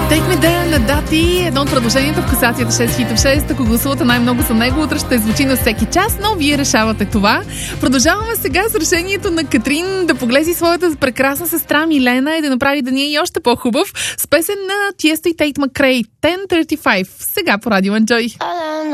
Take Me There на Дати, едно от предложенията в класацията 6 хит в 6. Ако гласувате най-много за него, утре ще звучи на всеки час, но вие решавате това. Продължаваме сега с решението на Катрин да погледи своята прекрасна сестра Милена и да направи деня и още по-хубав с песен на Тиесто и Тейт Макрей 10:35. Сега по Радио Enjoy.